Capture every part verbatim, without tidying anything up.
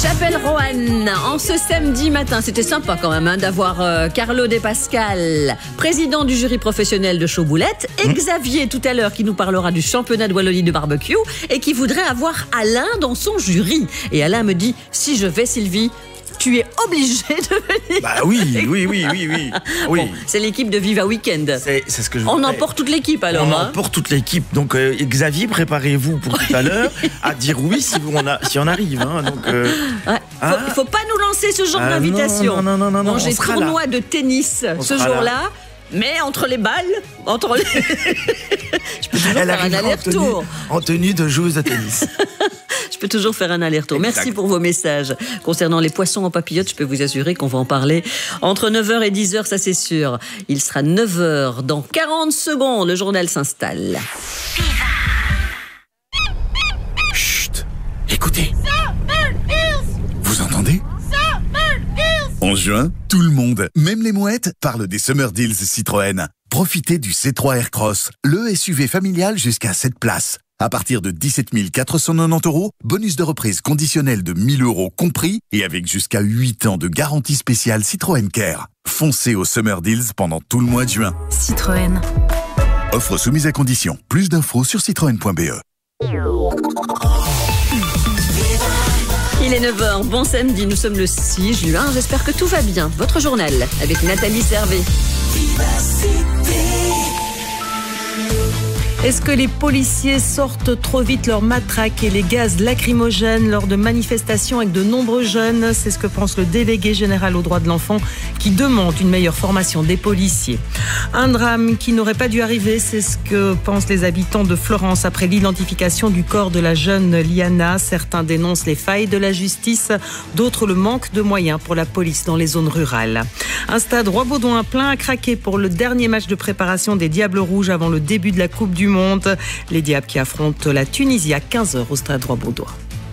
Chapelle-Roanne, en ce samedi matin, c'était sympa quand même hein, d'avoir euh, Carlo De Pascal, président du jury professionnel de Chauboulette, et mmh. Xavier tout à l'heure qui nous parlera du championnat de Wallonie de barbecue et qui voudrait avoir Alain dans son jury. Et Alain me dit, si je vais Sylvie, tu es obligé de venir. Bah oui, oui, oui, oui, oui. oui. Bon, c'est l'équipe de Viva Weekend. C'est, c'est ce que je On voudrais. emporte toute l'équipe alors. On hein. emporte toute l'équipe. Donc euh, Xavier, préparez-vous pour tout à l'heure à dire oui si on, a, si on arrive. Hein. Donc, euh, ouais. Il ne faut, faut pas nous lancer ce genre ah, d'invitation. Non, non, non, non, non. Bon, j'ai tournoi de tennis on ce jour-là. Là. Mais entre les balles, entre les... je peux toujours Elle faire un aller-retour. En tenue, en tenue de joueuse de tennis. Je peux toujours faire un aller-retour. Exact. Merci pour vos messages. Concernant les poissons en papillote, je peux vous assurer qu'on va en parler entre neuf heures et dix heures, ça c'est sûr. Il sera neuf heures dans quarante secondes. Le journal s'installe. Chut, écoutez. Vous entendez ? En juin, tout le monde, même les mouettes, parle des Summer Deals Citroën. Profitez du C trois Aircross, le S U V familial jusqu'à sept places. À partir de dix-sept mille quatre cent quatre-vingt-dix euros, bonus de reprise conditionnel de mille euros compris et avec jusqu'à huit ans de garantie spéciale Citroën Care. Foncez aux Summer Deals pendant tout le mois de juin. Citroën. Offre soumise à condition. Plus d'infos sur citroën point b e. Il est neuf heures, bon samedi, nous sommes le six juin, j'espère que tout va bien. Votre journal avec Nathalie Servet. Est-ce que les policiers sortent trop vite leurs matraques et les gaz lacrymogènes lors de manifestations avec de nombreux jeunes ? C'est ce que pense le délégué général aux droits de l'enfant qui demande une meilleure formation des policiers. Un drame qui n'aurait pas dû arriver, c'est ce que pensent les habitants de Florence après l'identification du corps de la jeune Liana. Certains dénoncent les failles de la justice, d'autres le manque de moyens pour la police dans les zones rurales. Un stade Roi-Baudouin plein à craquer pour le dernier match de préparation des Diables Rouges avant le début de la Coupe du Monde. Les Diables qui affrontent la Tunisie à quinze heures au stade Roi-Baudouin.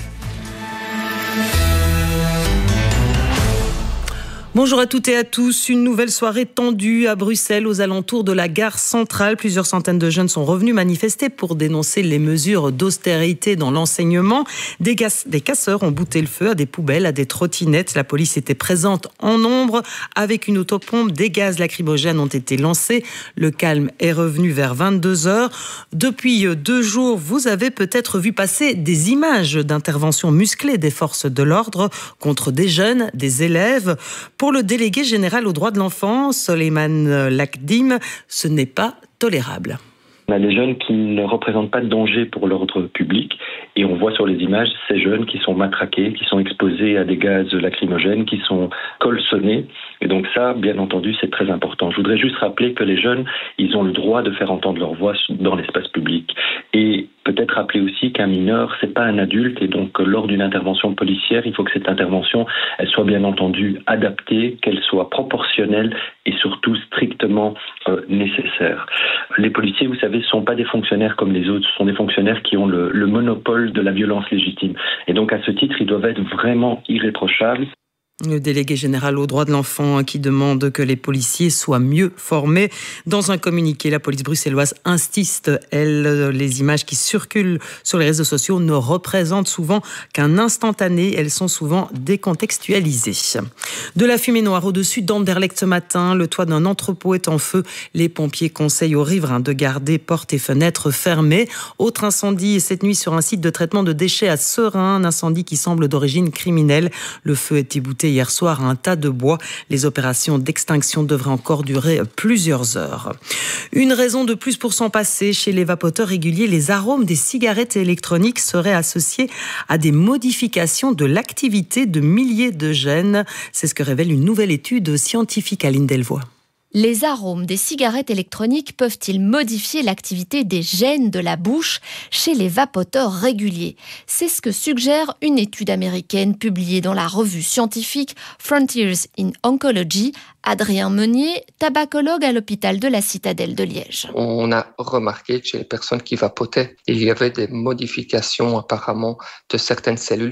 Bonjour à toutes et à tous. Une nouvelle soirée tendue à Bruxelles aux alentours de la gare centrale. Plusieurs centaines de jeunes sont revenus manifester pour dénoncer les mesures d'austérité dans l'enseignement. Des, gas- des casseurs ont bouté le feu à des poubelles, à des trottinettes. La police était présente en nombre. Avec une autopompe, des gaz lacrymogènes ont été lancés. Le calme est revenu vers vingt-deux heures. Depuis deux jours, vous avez peut-être vu passer des images d'interventions musclées des forces de l'ordre contre des jeunes, des élèves. Pour le délégué général aux droits de l'enfant, Soleiman Lakdim, ce n'est pas tolérable. On a des jeunes qui ne représentent pas de danger pour l'ordre public et on voit sur les images ces jeunes qui sont matraqués, qui sont exposés à des gaz lacrymogènes, qui sont colsonnés. Et donc ça, bien entendu, c'est très important. Je voudrais juste rappeler que les jeunes, ils ont le droit de faire entendre leur voix dans l'espace public. Et peut-être rappeler aussi qu'un mineur, c'est pas un adulte et donc lors d'une intervention policière, il faut que cette intervention, elle soit bien entendu adaptée, qu'elle soit proportionnelle et surtout strictement euh, nécessaire. Les policiers, vous savez, ne sont pas des fonctionnaires comme les autres, ce sont des fonctionnaires qui ont le, le monopole de la violence légitime. Et donc à ce titre, ils doivent être vraiment irréprochables. Le délégué général aux droits de l'enfant qui demande que les policiers soient mieux formés. Dans un communiqué, la police bruxelloise insiste, elle, les images qui circulent sur les réseaux sociaux ne représentent souvent qu'un instantané. Elles sont souvent décontextualisées. De la fumée noire au-dessus d'Anderlecht ce matin. Le toit d'un entrepôt est en feu. Les pompiers conseillent aux riverains de garder portes et fenêtres fermées. Autre incendie cette nuit sur un site de traitement de déchets à Seraing. Un incendie qui semble d'origine criminelle. Le feu est ébouté hier soir à un tas de bois. Les opérations d'extinction devraient encore durer plusieurs heures. Une raison de plus pour s'en passer. Chez les vapoteurs réguliers, les arômes des cigarettes électroniques seraient associés à des modifications de l'activité de milliers de gènes. C'est ce que révèle une nouvelle étude scientifique à Lindelvoie. Les arômes des cigarettes électroniques peuvent-ils modifier l'activité des gènes de la bouche chez les vapoteurs réguliers ? C'est ce que suggère une étude américaine publiée dans la revue scientifique Frontiers in Oncology. Adrien Meunier, tabacologue à l'hôpital de la Citadelle de Liège. On a remarqué que chez les personnes qui vapotaient, il y avait des modifications apparemment de certaines cellules qui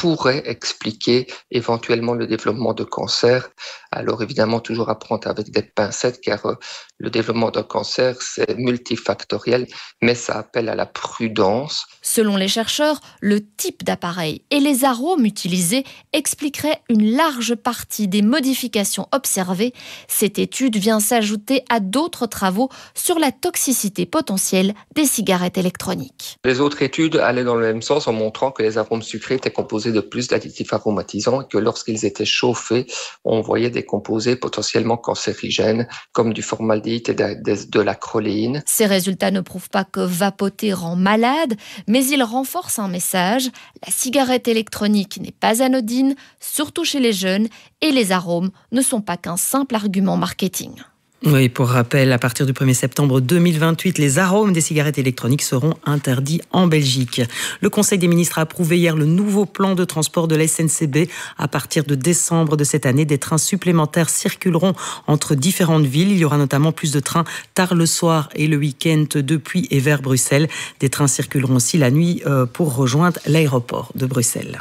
pourrait expliquer éventuellement le développement de cancer. Alors évidemment, toujours à prendre avec des pincettes, car euh, le développement d'un cancer, c'est multifactoriel, mais ça appelle à la prudence. Selon les chercheurs, le type d'appareil et les arômes utilisés expliqueraient une large partie des modifications observées. Cette étude vient s'ajouter à d'autres travaux sur la toxicité potentielle des cigarettes électroniques. Les autres études allaient dans le même sens en montrant que les arômes sucrés étaient composés de plus d'additifs aromatisants et que lorsqu'ils étaient chauffés, on voyait des composés potentiellement cancérigènes comme du formaldéhyde et de, de, de la choléine. Ces résultats ne prouvent pas que vapoter rend malade, mais ils renforcent un message. La cigarette électronique n'est pas anodine, surtout chez les jeunes, et les arômes ne sont pas qu'un simple argument marketing. Oui, pour rappel, à partir du premier septembre deux mille vingt-huit, les arômes des cigarettes électroniques seront interdits en Belgique. Le Conseil des ministres a approuvé hier le nouveau plan de transport de la S N C B. À partir de décembre de cette année, des trains supplémentaires circuleront entre différentes villes. Il y aura notamment plus de trains tard le soir et le week-end depuis et vers Bruxelles. Des trains circuleront aussi la nuit pour rejoindre l'aéroport de Bruxelles.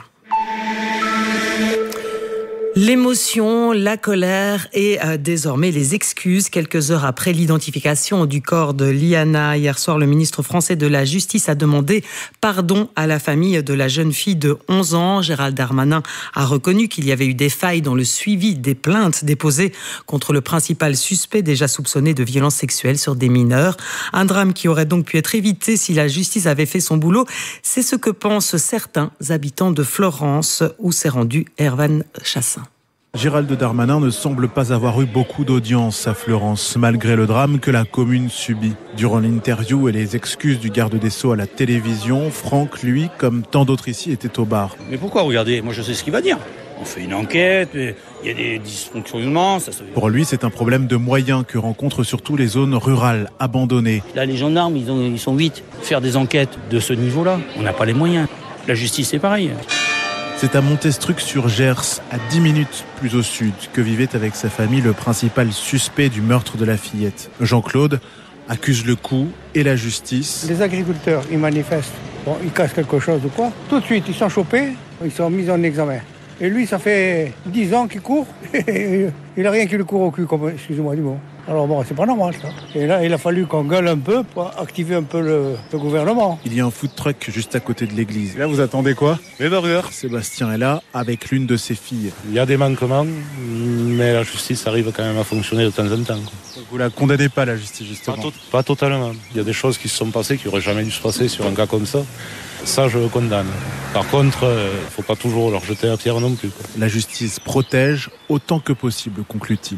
L'émotion, la colère et euh, désormais les excuses. Quelques heures après l'identification du corps de Liana, hier soir, le ministre français de la Justice a demandé pardon à la famille de la jeune fille de onze ans. Gérald Darmanin a reconnu qu'il y avait eu des failles dans le suivi des plaintes déposées contre le principal suspect déjà soupçonné de violences sexuelles sur des mineurs. Un drame qui aurait donc pu être évité si la justice avait fait son boulot. C'est ce que pensent certains habitants de Florence où s'est rendu Erwan Chassin. Gérald Darmanin ne semble pas avoir eu beaucoup d'audience à Florence, malgré le drame que la commune subit. Durant l'interview et les excuses du garde des Sceaux à la télévision, Franck, lui, comme tant d'autres ici, était au bar. Mais pourquoi, regardez, moi je sais ce qu'il va dire. On fait une enquête, il y a des dysfonctionnements. Ça se... Pour lui, c'est un problème de moyens que rencontrent surtout les zones rurales, abandonnées. Là, les gendarmes, ils, ont, ils sont huit. Faire des enquêtes de ce niveau-là, on n'a pas les moyens. La justice, c'est pareil. C'est à Montestruc-sur-Gers, à dix minutes plus au sud, que vivait avec sa famille le principal suspect du meurtre de la fillette. Jean-Claude accuse le coup et la justice. Les agriculteurs, ils manifestent. Bon, ils cassent quelque chose ou quoi. Tout de suite, ils sont chopés, ils sont mis en examen. Et lui, ça fait dix ans qu'il court. Il n'a rien qui lui court au cul, comme, excusez-moi du mot. Alors bon, c'est pas normal, ça. Et là, il a fallu qu'on gueule un peu pour activer un peu le, le gouvernement. Il y a un food truck juste à côté de l'église. Là, vous attendez quoi? Les burgers. Sébastien est là avec l'une de ses filles. Il y a des manquements, mais la justice arrive quand même à fonctionner de temps en temps. Donc vous la condamnez pas, la justice, justement? Pas, to- pas totalement. Il y a des choses qui se sont passées qui n'auraient jamais dû se passer sur un cas comme ça. Ça, je le condamne. Par contre, il euh, ne faut pas toujours leur jeter la pierre non plus, quoi. La justice protège autant que possible, conclut-il.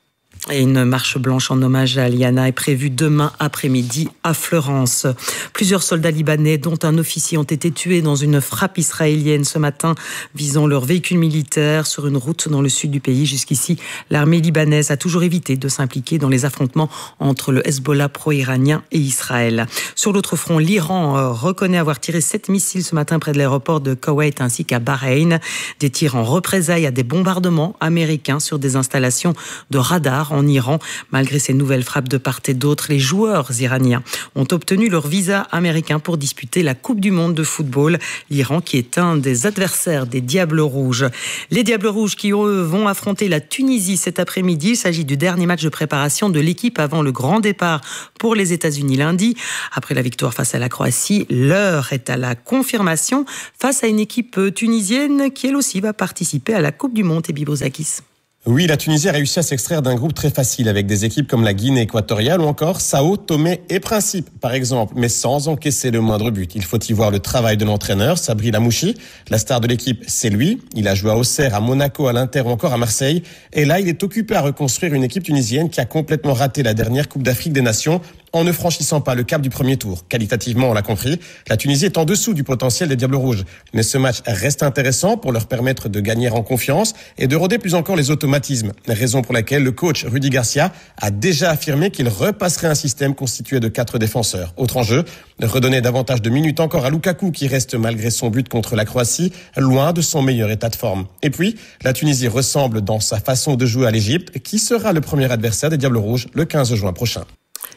Et une marche blanche en hommage à Liana est prévue demain après-midi à Florence. Plusieurs soldats libanais, dont un officier, ont été tués dans une frappe israélienne ce matin visant leur véhicule militaire sur une route dans le sud du pays. Jusqu'ici, l'armée libanaise a toujours évité de s'impliquer dans les affrontements entre le Hezbollah pro-iranien et Israël. Sur l'autre front, l'Iran reconnaît avoir tiré sept missiles ce matin près de l'aéroport de Koweït ainsi qu'à Bahreïn. Des tirs en représailles à des bombardements américains sur des installations de radars en Iran. Malgré ces nouvelles frappes de part et d'autre, les joueurs iraniens ont obtenu leur visa américain pour disputer la Coupe du monde de football. L'Iran qui est un des adversaires des Diables Rouges. Les Diables Rouges qui, eux, vont affronter la Tunisie cet après-midi. Il s'agit du dernier match de préparation de l'équipe avant le grand départ pour les États-Unis lundi. Après la victoire face à la Croatie, l'heure est à la confirmation face à une équipe tunisienne qui, elle aussi, va participer à la Coupe du monde. Et Bibozakis. Oui, la Tunisie a réussi à s'extraire d'un groupe très facile avec des équipes comme la Guinée équatoriale ou encore Sao Tomé et Principe, par exemple, mais sans encaisser le moindre but. Il faut y voir le travail de l'entraîneur, Sabri Lamouchi. La star de l'équipe, c'est lui. Il a joué à Auxerre, à Monaco, à l'Inter ou encore à Marseille. Et là, il est occupé à reconstruire une équipe tunisienne qui a complètement raté la dernière Coupe d'Afrique des Nations en ne franchissant pas le cap du premier tour. Qualitativement, on l'a compris, la Tunisie est en dessous du potentiel des Diables Rouges. Mais ce match reste intéressant pour leur permettre de gagner en confiance et de roder plus encore les automatismes. Raison pour laquelle le coach Rudy Garcia a déjà affirmé qu'il repasserait un système constitué de quatre défenseurs. Autre enjeu, redonner davantage de minutes encore à Lukaku qui reste malgré son but contre la Croatie loin de son meilleur état de forme. Et puis, la Tunisie ressemble dans sa façon de jouer à l'Égypte qui sera le premier adversaire des Diables Rouges le quinze juin prochain.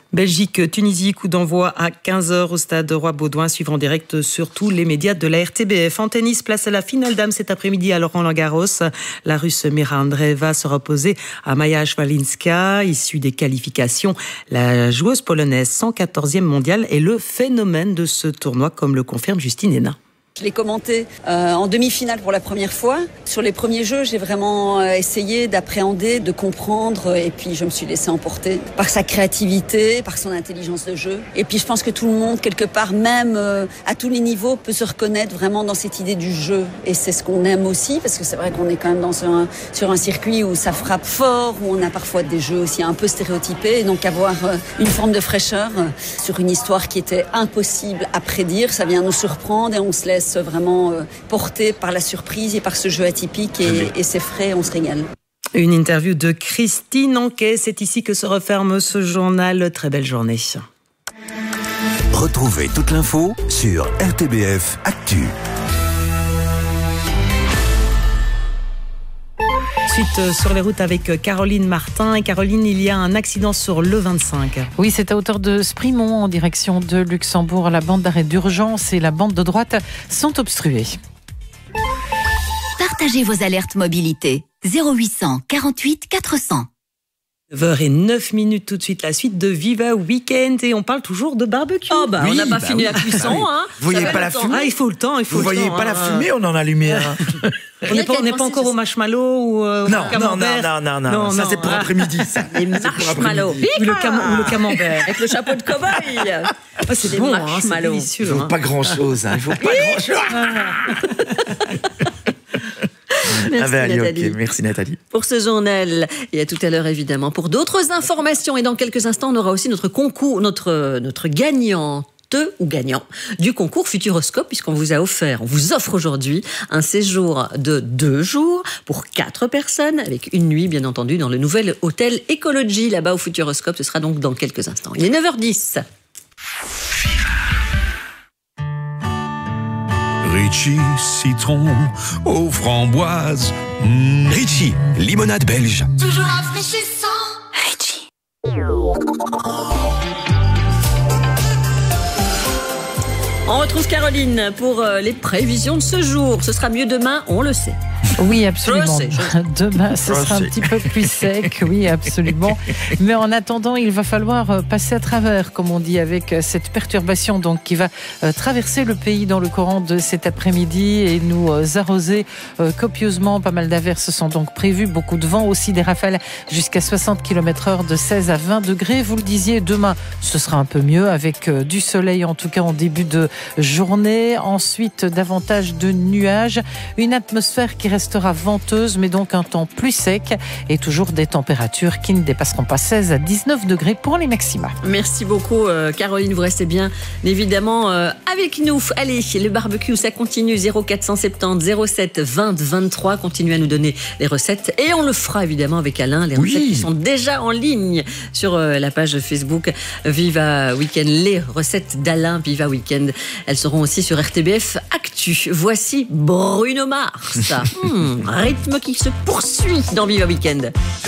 Belgique-Tunisie, coup d'envoi à quinze heures au stade Roi-Baudouin, suivant en direct sur tous les médias de la R T B F. En tennis, place à la finale dames cet après-midi à Roland-Garros. La Russe Mira Andreeva sera opposée à Maja Swalinska, issue des qualifications. La joueuse polonaise cent quatorzième mondiale est le phénomène de ce tournoi, comme le confirme Justine Hénin. Je l'ai commenté euh, en demi-finale pour la première fois. Sur les premiers jeux, j'ai vraiment euh, essayé d'appréhender, de comprendre, et puis je me suis laissée emporter par sa créativité, par son intelligence de jeu. Et puis je pense que tout le monde, quelque part, même euh, à tous les niveaux, peut se reconnaître vraiment dans cette idée du jeu. Et c'est ce qu'on aime aussi, parce que c'est vrai qu'on est quand même dans un, sur un circuit où ça frappe fort, où on a parfois des jeux aussi un peu stéréotypés. Et donc avoir euh, une forme de fraîcheur euh, sur une histoire qui était impossible à prédire, ça vient nous surprendre et on se laisse vraiment euh, porté par la surprise et par ce jeu atypique et, et c'est frais, on se régale. Une interview de Christine Anquet, c'est ici que se referme ce journal. Très belle journée. Retrouvez toute l'info sur R T B F Actu. Suite sur les routes avec Caroline Martin. Et Caroline, il y a un accident sur l'E vingt-cinq. Oui, c'est à hauteur de Sprimont en direction de Luxembourg. La bande d'arrêt d'urgence et la bande de droite sont obstruées. Partagez vos alertes mobilité. zéro huit cent quarante-huit quatre cents. neuf heures zéro neuf minutes tout de suite, la suite de Viva Weekend et on parle toujours de barbecue. Oh bah oui, on n'a pas bah fini oui. la cuisson. Hein. Vous voyez pas la temps. fumée Ah, il faut le temps, il faut Vous le voyez temps, pas hein. la fumée, on en allumait un. On n'est pas, on n'est pas encore au marshmallow ou euh, Non, au non, camembert. non, non, non, non, ça c'est pour ah. après-midi, ça. Les marshmallows. Ou le, cam- ou le camembert. Avec le chapeau de cow-boy. Ah, c'est Des bon, hein, c'est marshmallows. délicieux. Il faut hein. pas grand-chose, hein. Il faut pas grand-chose. Merci, Ah ben, allez, Nathalie. ok, merci Nathalie. Pour ce journal et à tout à l'heure évidemment pour d'autres informations et dans quelques instants on aura aussi notre concours, notre notre gagnante ou gagnant du concours Futuroscope puisqu'on vous a offert, on vous offre aujourd'hui un séjour de deux jours pour quatre personnes avec une nuit bien entendu dans le nouvel hôtel Ecology là-bas au Futuroscope. Ce sera donc dans quelques instants. Il est neuf heures dix. Ritchie, citron, aux framboises. Mmh. Ritchie, limonade belge. Toujours rafraîchissant. Ritchie. On retrouve Caroline pour les prévisions de ce jour. Ce sera mieux demain, on le sait. Oui, absolument. Je sais, je Demain, ce Je sera sais. un petit peu plus sec, oui, absolument. Mais en attendant, il va falloir passer à travers, comme on dit, avec cette perturbation donc, qui va traverser le pays dans le courant de cet après-midi et nous arroser copieusement. Pas mal d'averses sont donc prévues, beaucoup de vent, aussi des rafales jusqu'à soixante kilomètres heure de seize à vingt degrés. Vous le disiez, demain, ce sera un peu mieux avec du soleil, en tout cas en début de journée. Ensuite, davantage de nuages, une atmosphère qui restera venteuse, mais donc un temps plus sec et toujours des températures qui ne dépasseront pas seize à dix-neuf degrés pour les maxima. Merci beaucoup euh, Caroline, vous restez bien évidemment euh, avec nous. Allez, le barbecue ça continue, zéro quatre cent soixante-dix zéro sept vingt vingt-trois, continuez à nous donner les recettes et on le fera évidemment avec Alain, les recettes Oui. qui sont déjà en ligne sur euh, la page Facebook Viva Weekend, les recettes d'Alain Viva Weekend, elles seront aussi sur R T B F Actu. Voici Bruno Mars. Hmm, rythme qui se poursuit dans Viva Weekend.